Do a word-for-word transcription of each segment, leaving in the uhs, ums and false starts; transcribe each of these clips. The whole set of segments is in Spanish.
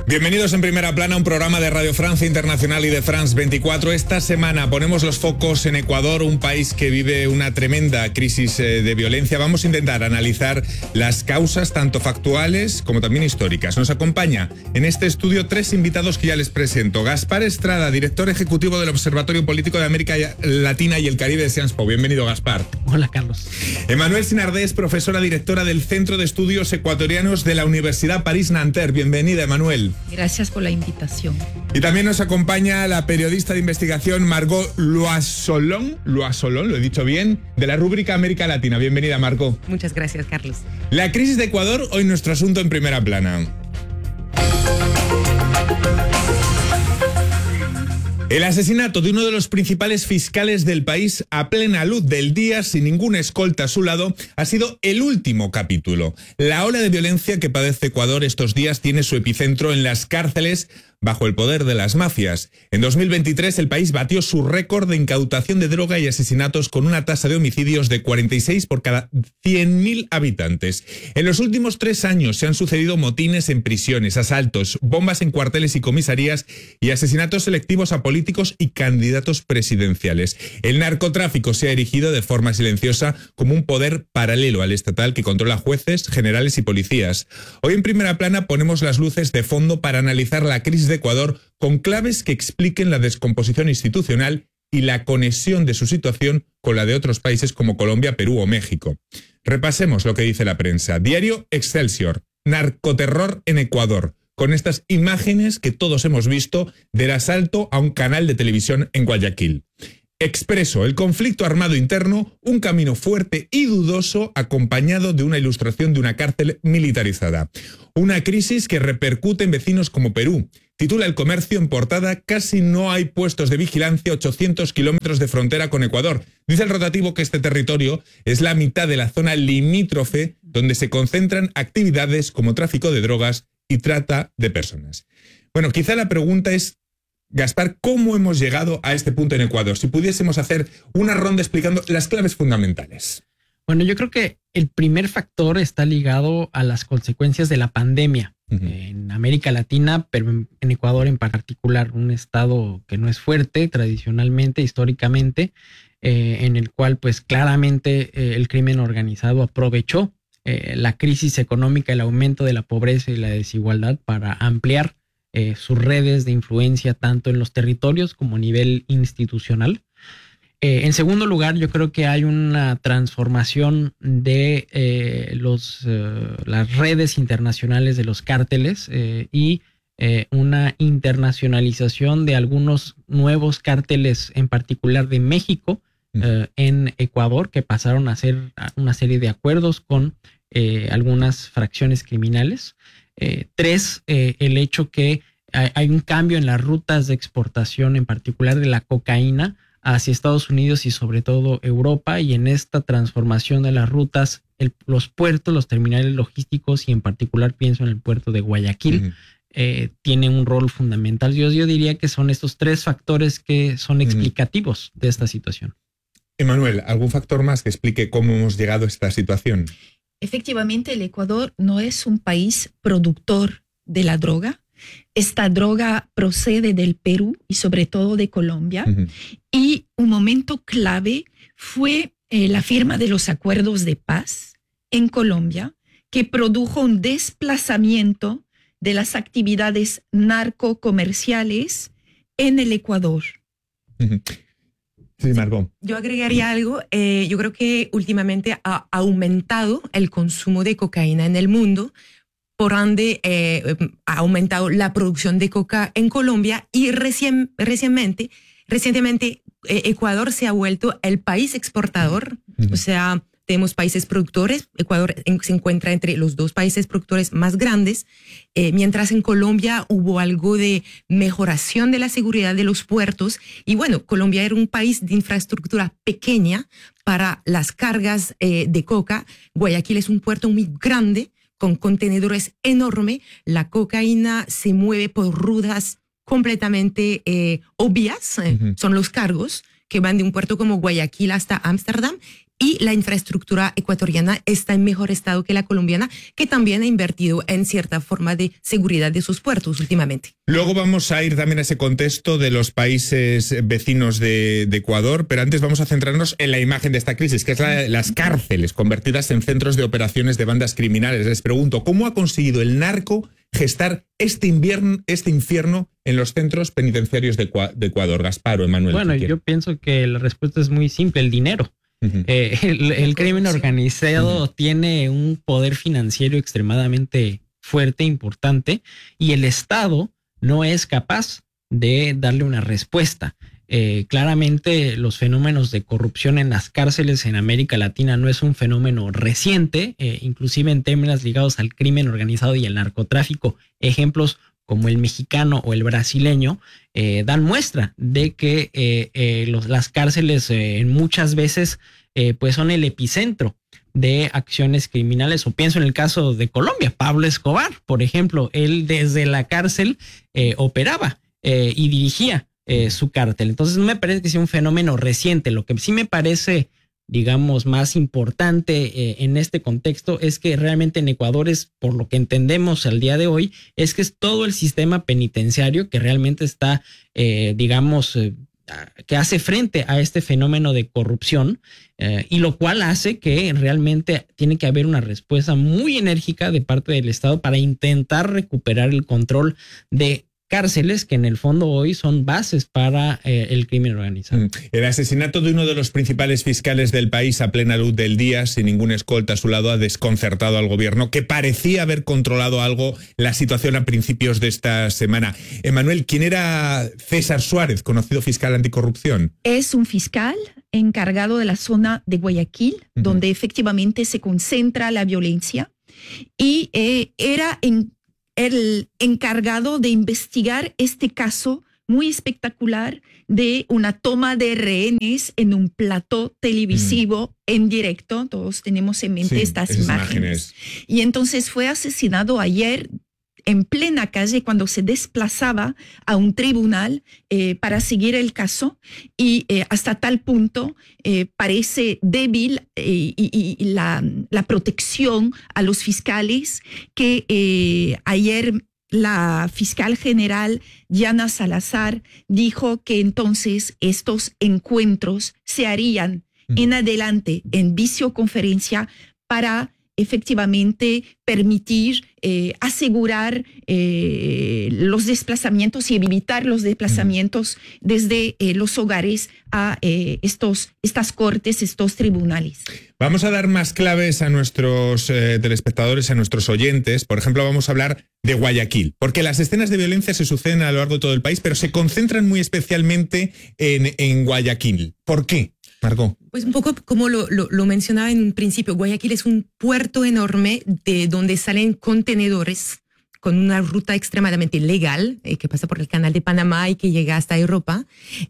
Bienvenidos en Primera Plana, un programa de Radio Francia Internacional y de France veinticuatro. Esta semana ponemos los focos en Ecuador, un país que vive una tremenda crisis eh, de violencia. Vamos a intentar analizar las causas, tanto factuales como también históricas. Nos acompaña en este estudio tres invitados que ya les presento. Gaspar Estrada, director ejecutivo del Observatorio Político de América Latina y el Caribe de Sciences Po. Bienvenido, Gaspar. Hola, Carlos. Emanuel Sinardés, profesora directora del Centro de Estudios Ecuatorianos de la Universidad París-Nanterre. Bienvenida, Emanuel. Gracias por la invitación. Y también nos acompaña la periodista de investigación Margot Loisolón, Loisolón, lo he dicho bien, de la rúbrica América Latina. Bienvenida, Margot. Muchas gracias, Carlos. La crisis de Ecuador, hoy nuestro asunto en Primera Plana. El asesinato de uno de los principales fiscales del país a plena luz del día, sin ninguna escolta a su lado, ha sido el último capítulo. La ola de violencia que padece Ecuador estos días tiene su epicentro en las cárceles bajo el poder de las mafias. En dos mil veintitrés el país batió su récord de incautación de droga y asesinatos con una tasa de homicidios de cuarenta y seis por cada cien mil habitantes. En los últimos tres años se han sucedido motines en prisiones, asaltos, bombas en cuarteles y comisarías y asesinatos selectivos a políticos y candidatos presidenciales. El narcotráfico se ha erigido de forma silenciosa como un poder paralelo al estatal que controla jueces, generales y policías. Hoy en Primera Plana ponemos las luces de fondo para analizar la crisis de Ecuador con claves que expliquen la descomposición institucional y la conexión de su situación con la de otros países como Colombia, Perú o México. Repasemos lo que dice la prensa. Diario Excelsior, narcoterror en Ecuador, con estas imágenes que todos hemos visto del asalto a un canal de televisión en Guayaquil. Expreso, el conflicto armado interno, un camino fuerte y dudoso acompañado de una ilustración de una cárcel militarizada. Una crisis que repercute en vecinos como Perú. Titula El Comercio en portada: casi no hay puestos de vigilancia, ochocientos kilómetros de frontera con Ecuador. Dice el rotativo que este territorio es la mitad de la zona limítrofe donde se concentran actividades como tráfico de drogas y trata de personas. Bueno, quizá la pregunta es, Gaspar, ¿cómo hemos llegado a este punto en Ecuador? Si pudiésemos hacer una ronda explicando las claves fundamentales. Bueno, yo creo que el primer factor está ligado a las consecuencias de la pandemia. Uh-huh. En América Latina, pero en Ecuador en particular, un estado que no es fuerte tradicionalmente, históricamente, eh, en el cual pues claramente eh, el crimen organizado aprovechó eh, la crisis económica, el aumento de la pobreza y la desigualdad para ampliar Eh, sus redes de influencia tanto en los territorios como a nivel institucional. Eh, en segundo lugar, yo creo que hay una transformación de eh, los, eh, las redes internacionales de los cárteles eh, y eh, una internacionalización de algunos nuevos cárteles, en particular de México, eh, en Ecuador, que pasaron a hacer una serie de acuerdos con eh, algunas fracciones criminales. Eh, tres, eh, el hecho que hay, hay un cambio en las rutas de exportación, en particular de la cocaína, hacia Estados Unidos y sobre todo Europa, y en esta transformación de las rutas, el, los puertos, los terminales logísticos, y en particular pienso en el puerto de Guayaquil, uh-huh. eh, tiene un rol fundamental. Yo, yo diría que son estos tres factores que son explicativos uh-huh. de esta situación. Emanuel, ¿algún factor más que explique cómo hemos llegado a esta situación? Efectivamente, el Ecuador no es un país productor de la droga. Esta droga procede del Perú y sobre todo de Colombia. Uh-huh. Y un momento clave fue eh, la firma de los acuerdos de paz en Colombia, que produjo un desplazamiento de las actividades narcocomerciales en el Ecuador. Uh-huh. Sí, Margot. Yo agregaría algo. Eh, yo creo que últimamente ha aumentado el consumo de cocaína en el mundo, por ende eh, ha aumentado la producción de coca en Colombia y recien, recientemente, recientemente eh, Ecuador se ha vuelto el país exportador. Uh-huh. O sea, tenemos países productores. Ecuador en, se encuentra entre los dos países productores más grandes, eh, mientras en Colombia hubo algo de mejoración de la seguridad de los puertos. Y bueno, Colombia era un país de infraestructura pequeña para las cargas eh, de coca. Guayaquil es un puerto muy grande, con contenedores enormes. La cocaína se mueve por rutas completamente eh, obvias, eh, uh-huh. son los cargos que van de un puerto como Guayaquil hasta Ámsterdam, y la infraestructura ecuatoriana está en mejor estado que la colombiana, que también ha invertido en cierta forma de seguridad de sus puertos últimamente. Luego vamos a ir también a ese contexto de los países vecinos de, de Ecuador, pero antes vamos a centrarnos en la imagen de esta crisis, que es la de las cárceles convertidas en centros de operaciones de bandas criminales. Les pregunto, ¿cómo ha conseguido el narco gestar este invierno, este infierno en los centros penitenciarios de, de Ecuador? Gaspar o Emanuel. Bueno, yo pienso que la respuesta es muy simple, el dinero. Uh-huh. eh, el, el crimen organizado uh-huh. tiene un poder financiero extremadamente fuerte, importante, y el Estado no es capaz de darle una respuesta. Eh, claramente los fenómenos de corrupción en las cárceles en América Latina no es un fenómeno reciente, eh, inclusive en términos ligados al crimen organizado y el narcotráfico. Ejemplos como el mexicano o el brasileño eh, dan muestra de que eh, eh, los, las cárceles eh, muchas veces eh, pues son el epicentro de acciones criminales, o pienso en el caso de Colombia, Pablo Escobar, por ejemplo, él desde la cárcel eh, operaba eh, y dirigía eh, su cártel. Entonces no me parece que sea un fenómeno reciente. Lo que sí me parece, digamos, más importante eh, en este contexto es que realmente en Ecuador es, por lo que entendemos al día de hoy, es que es todo el sistema penitenciario que realmente está, eh, digamos, eh, que hace frente a este fenómeno de corrupción, eh, y lo cual hace que realmente tiene que haber una respuesta muy enérgica de parte del Estado para intentar recuperar el control de cárceles que en el fondo hoy son bases para eh, el crimen organizado. El asesinato de uno de los principales fiscales del país a plena luz del día, sin ninguna escolta a su lado, ha desconcertado al gobierno, que parecía haber controlado algo la situación a principios de esta semana. Emanuel, ¿quién era César Suárez, conocido fiscal anticorrupción? Es un fiscal encargado de la zona de Guayaquil, uh-huh. donde efectivamente se concentra la violencia, y eh, era en el encargado de investigar este caso muy espectacular de una toma de rehenes en un plató televisivo mm. en directo. Todos tenemos en mente sí, estas imágenes. imágenes. Y entonces fue asesinado ayer en plena calle cuando se desplazaba a un tribunal eh, para seguir el caso, y eh, hasta tal punto eh, parece débil eh, y, y la, la protección a los fiscales que eh, ayer la fiscal general Diana Salazar dijo que entonces estos encuentros se harían mm. en adelante en videoconferencia para efectivamente permitir eh, asegurar eh, los desplazamientos y evitar los desplazamientos mm. desde eh, los hogares a eh, estos, estas cortes, estos tribunales. Vamos a dar más claves a nuestros eh, telespectadores, a nuestros oyentes. Por ejemplo, vamos a hablar de Guayaquil, porque las escenas de violencia se suceden a lo largo de todo el país, pero se concentran muy especialmente en, en Guayaquil. ¿Por qué, Margot? Pues un poco como lo, lo, lo mencionaba en un principio, Guayaquil es un puerto enorme de donde salen contenedores con una ruta extremadamente legal, eh, que pasa por el canal de Panamá y que llega hasta Europa.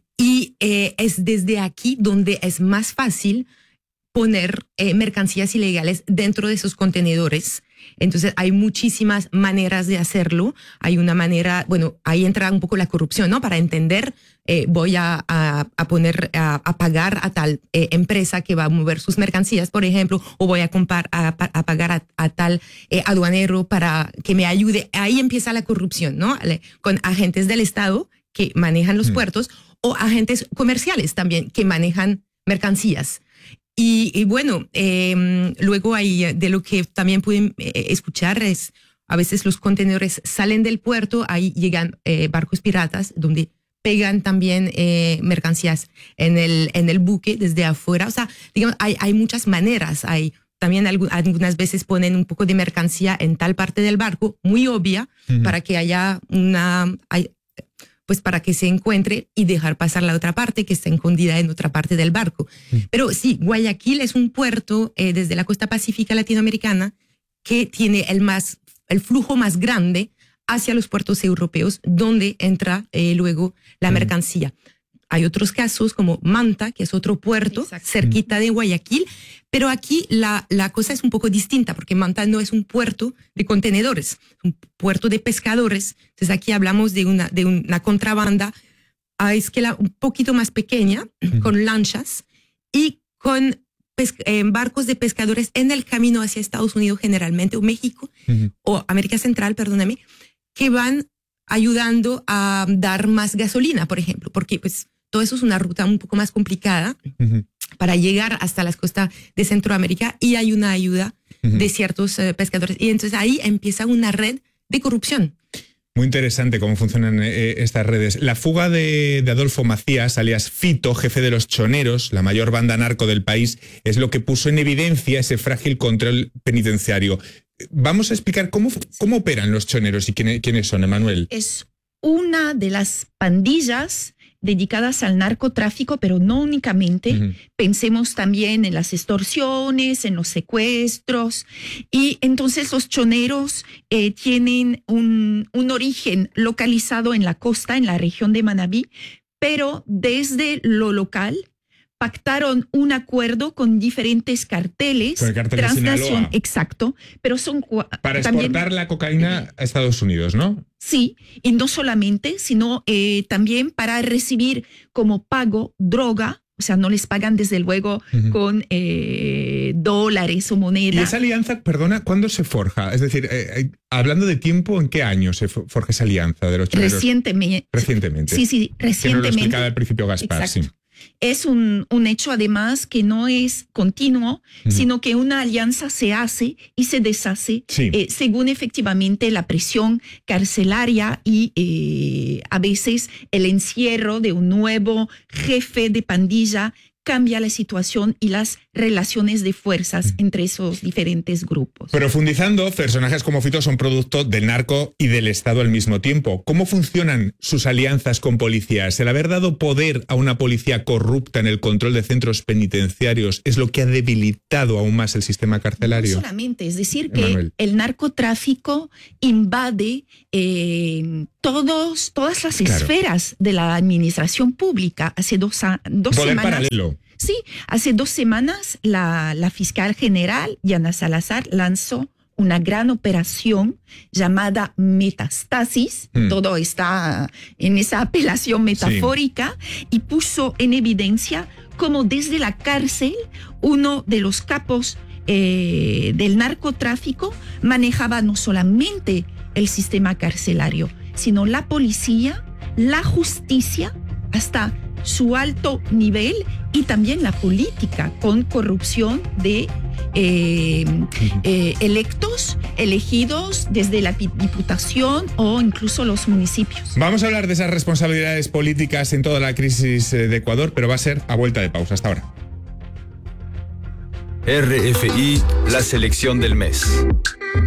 Y eh, es desde aquí donde es más fácil poner eh, mercancías ilegales dentro de esos contenedores. Entonces hay muchísimas maneras de hacerlo. Hay una manera, bueno, ahí entra un poco la corrupción, ¿no? Para entender, eh, voy a, a, a poner, a, a pagar a tal eh, empresa que va a mover sus mercancías, por ejemplo, o voy a, compar, a, a pagar a, a tal eh, aduanero para que me ayude. Ahí empieza la corrupción, ¿no? Con agentes del Estado que manejan los mm. puertos, o agentes comerciales también que manejan mercancías. Y, y bueno, eh, luego hay de lo que también pueden eh, escuchar es a veces los contenedores salen del puerto, ahí llegan eh, barcos piratas donde pegan también eh, mercancías en el, en el buque desde afuera. O sea, digamos, hay, hay muchas maneras. Hay también algunas veces ponen un poco de mercancía en tal parte del barco, muy obvia, uh-huh. para que haya una... Hay, pues para que se encuentre y dejar pasar la otra parte que está escondida en otra parte del barco. Mm. Pero sí, Guayaquil es un puerto eh, desde la costa pacífica latinoamericana que tiene el, más, el flujo más grande hacia los puertos europeos, donde entra eh, luego la mm. mercancía. Hay otros casos como Manta, que es otro puerto Exacto. cerquita de Guayaquil, pero aquí la, la cosa es un poco distinta, porque Manta no es un puerto de contenedores, es un puerto de pescadores. Entonces aquí hablamos de una, de una contrabanda a escala un poquito más pequeña, uh-huh. con lanchas y con eh, barcos de pescadores en el camino hacia Estados Unidos generalmente, o México, uh-huh. o América Central, perdóname, que van ayudando a dar más gasolina, por ejemplo, porque pues todo eso es una ruta un poco más complicada uh-huh. para llegar hasta las costas de Centroamérica, y hay una ayuda uh-huh. de ciertos uh, pescadores. Y entonces ahí empieza una red de corrupción. Muy interesante cómo funcionan eh, estas redes. La fuga de, de Adolfo Macías, alias Fito, jefe de los Choneros, la mayor banda narco del país, es lo que puso en evidencia ese frágil control penitenciario. Vamos a explicar cómo, cómo operan los Choneros y quiénes, quiénes son, Emanuel. Es una de las pandillas dedicadas al narcotráfico, pero no únicamente. Uh-huh. Pensemos también en las extorsiones, en los secuestros. Y entonces los choneros eh, tienen un, un origen localizado en la costa, en la región de Manabí, pero desde lo local pactaron un acuerdo con diferentes carteles. Con el cartel de Sinaloa. Exacto, pero son... Para exportar también la cocaína a Estados Unidos, ¿no? Sí, y no solamente, sino eh, también para recibir como pago droga, o sea, no les pagan desde luego uh-huh. con eh, dólares o moneda. ¿Y esa alianza, perdona, cuándo se forja? Es decir, eh, hablando de tiempo, ¿en qué año se forja esa alianza de los choneros? Recientemente. Recientemente. Sí, sí, recientemente. Que nos lo explicaba al principio Gaspar, exacto. sí. Es un, un hecho además que no es continuo, uh-huh. sino que una alianza se hace y se deshace sí. eh, según efectivamente la presión carcelaria y eh, a veces el encierro de un nuevo jefe de pandilla cambia la situación y las relaciones de fuerzas entre esos diferentes grupos. Profundizando, personajes como Fito son producto del narco y del Estado al mismo tiempo. ¿Cómo funcionan sus alianzas con policías? ¿El haber dado poder a una policía corrupta en el control de centros penitenciarios es lo que ha debilitado aún más el sistema carcelario? No solamente, es decir, que Emanuel. El narcotráfico invade eh, todos, todas las claro. esferas de la administración pública. Hace dos, dos poder semanas... paralelo. Sí, hace dos semanas la, la fiscal general, Yana Salazar, lanzó una gran operación llamada Metastasis. Mm. Todo está en esa apelación metafórica sí. y puso en evidencia cómo desde la cárcel uno de los capos eh, del narcotráfico manejaba no solamente el sistema carcelario, sino la policía, la justicia, hasta su alto nivel, y también la política, con corrupción de eh, eh, electos, elegidos desde la diputación o incluso los municipios. Vamos a hablar de esas responsabilidades políticas en toda la crisis de Ecuador, pero va a ser a vuelta de pausa. Hasta ahora. R F I, la selección del mes.